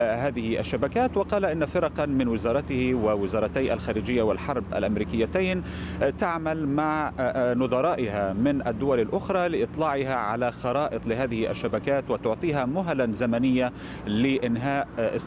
هذه الشبكات، وقال إن فرقا من وزارته ووزارتي الخارجية والحرب الأمريكيتين تعمل مع نظرائها من الدول الأخرى لإطلاعها على خرائط لهذه الشبكات وتعطيها مهلا زمنية لإنهاء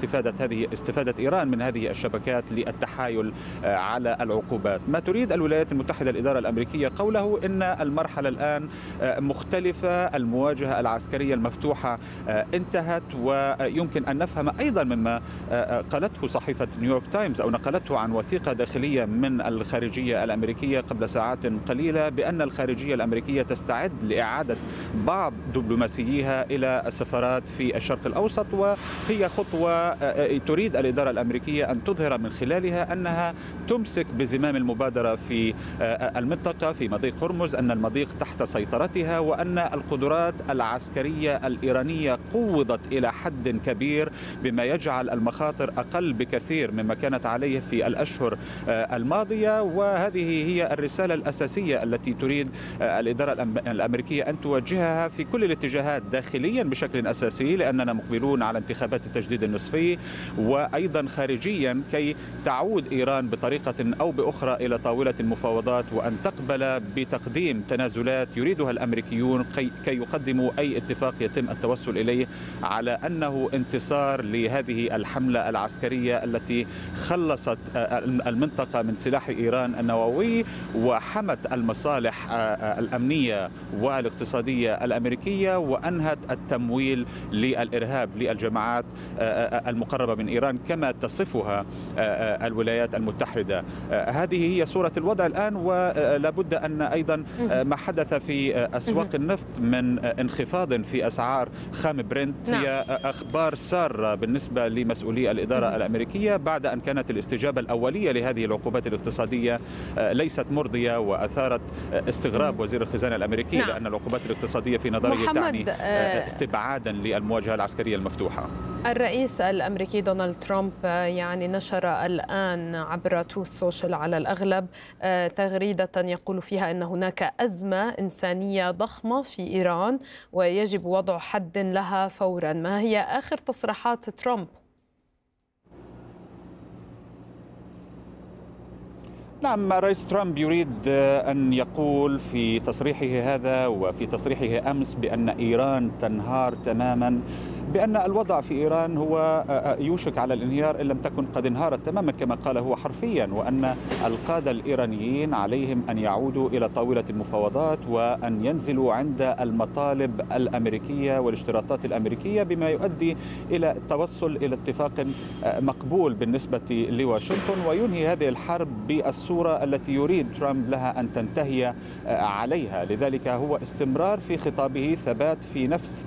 استفادة إيران من هذه الشبكات للتحايل على العقوبات. ما تريد الولايات المتحدة الإدارة الأمريكية قوله إن المرحلة الآن مختلفة، المواجهة العسكرية المفتوحة انتهت، ويمكن أن نفهم أيضا مما قالته صحيفة نيويورك تايمز أو نقلته عن وثيقة داخلية من الخارجية الأمريكية قبل ساعات قليلة بأن الخارجية الأمريكية تستعد لإعادة بعض دبلوماسييها إلى السفارات في الشرق الأوسط، وهي خطوة تريد الإدارة الأمريكية أن تظهر من خلالها أنها تمسك بزمام المبادرة في المنطقة في مضيق هرمز، أن المضيق تحت سيطرتها، وأن القدرات العسكرية الإيرانية قوضت إلى حد كبير بما يجعل المخاطر أقل بكثير مما كانت عليه في الأشهر الماضية. وهذه هي الرسالة الأساسية التي تريد الإدارة الأمريكية أن توجهها في كل الاتجاهات، داخليا بشكل أساسي لأننا مقبلون على انتخابات التجديد النصفي، وأيضا خارجيا كي تعود إيران بطريقة أو بأخرى إلى طاولة المفاوضات وأن تقبل بتقديم تنازلات يريدها الأمريكيون كي يقدموا أي اتفاق يتم التوصل إليه على أنه انتصار لهذه الحملة العسكرية التي خلصت المنطقة من سلاح إيران النووي وحمت المصالح الأمنية والاقتصادية الأمريكية وأنهت التمويل للإرهاب للجماعات المقربة من إيران كما تصفها الولايات المتحدة. هذه هي صورة الوضع الآن، ولا بد أن أيضا ما حدث في أسواق النفط من انخفاض في أسعار خام برنت هي أخبار سارة بالنسبة لمسؤولي الإدارة الأمريكية بعد أن كانت الاستجابة الأولية لهذه العقوبات الاقتصادية ليست مرضية وأثارت استغراب وزير الخزانة الأمريكي لأن العقوبات الاقتصادية في نظره تعني استبعادا للمواجهة العسكرية المفتوحة. الرئيس الأمريكي دونالد ترامب يعني نشر الآن عبر تروث سوشيال على الأغلب تغريدة يقول فيها أن هناك أزمة إنسانية ضخمة في إيران ويجب وضع حد لها فورا. ما هي آخر تصريحات ترامب؟ نعم، الرئيس ترامب يريد أن يقول في تصريحه هذا وفي تصريحه أمس بأن إيران تنهار تماما، بأن الوضع في إيران هو يوشك على الانهيار إن لم تكن قد انهارت تماما كما قال هو حرفيا، وأن القادة الإيرانيين عليهم أن يعودوا إلى طاولة المفاوضات وأن ينزلوا عند المطالب الأمريكية والاشتراطات الأمريكية بما يؤدي إلى التوصل إلى اتفاق مقبول بالنسبة لواشنطن وينهي هذه الحرب بالصورة التي يريد ترامب لها أن تنتهي عليها. لذلك هو استمرار في خطابه، ثبات في نفس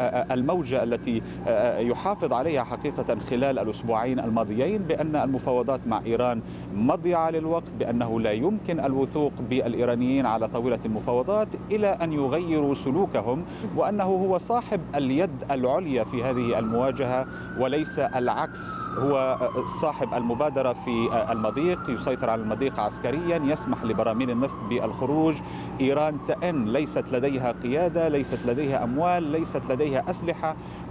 الموجة التي يحافظ عليها حقيقة خلال الأسبوعين الماضيين بأن المفاوضات مع إيران مضيعة للوقت، بأنه لا يمكن الوثوق بالإيرانيين على طاولة المفاوضات إلى أن يغيروا سلوكهم، وأنه هو صاحب اليد العليا في هذه المواجهة وليس العكس. هو صاحب المبادرة في المضيق، يسيطر على المضيق عسكريا، يسمح لبراميل النفط بالخروج. إيران تئن، ليست لديها قيادة، ليست لديها أموال، ليست لديها أسلحة،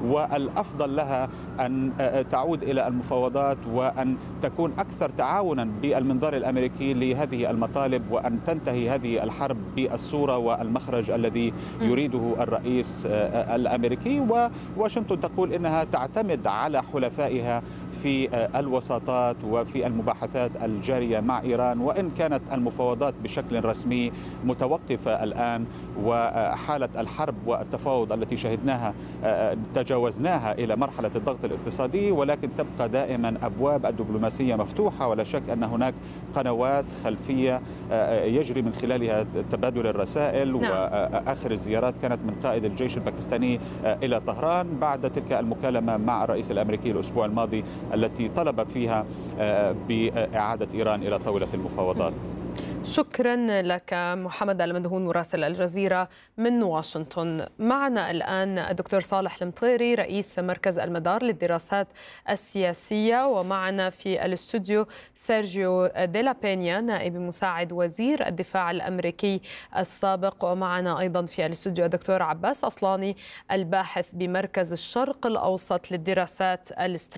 والأفضل لها أن تعود إلى المفاوضات وأن تكون أكثر تعاونا بالمنظار الأمريكي لهذه المطالب وأن تنتهي هذه الحرب بالصورة والمخرج الذي يريده الرئيس الأمريكي. وواشنطن تقول إنها تعتمد على حلفائها في الوساطات وفي المباحثات الجارية مع إيران، وإن كانت المفاوضات بشكل رسمي متوقفة الآن وحالة الحرب والتفاوض التي شهدناها تجاوزناها إلى مرحلة الضغط الاقتصادي، ولكن تبقى دائما أبواب الدبلوماسية مفتوحة، ولا شك أن هناك قنوات خلفية يجري من خلالها تبادل الرسائل. وآخر الزيارات كانت من قائد الجيش الباكستاني إلى طهران بعد تلك المكالمة مع الرئيس الأمريكي الأسبوع الماضي التي طلب فيها بإعادة إيران إلى طاولة المفاوضات. شكرا لك محمد المدهون مراسل الجزيرة من واشنطن. معنا الآن الدكتور صالح المطيري رئيس مركز المدار للدراسات السياسية، ومعنا في الاستوديو سيرجيو ديلا بينيا نائب مساعد وزير الدفاع الأمريكي السابق، ومعنا أيضا في الاستوديو الدكتور عباس أصلاني الباحث بمركز الشرق الأوسط للدراسات الاستراتيجية.